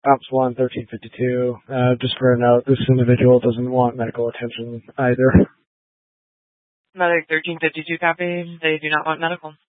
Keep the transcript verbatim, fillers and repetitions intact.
Ops one, thirteen fifty-two. Uh, just for a note, this individual doesn't want medical attention either. Another thirteen fifty-two copy. They do not want medical.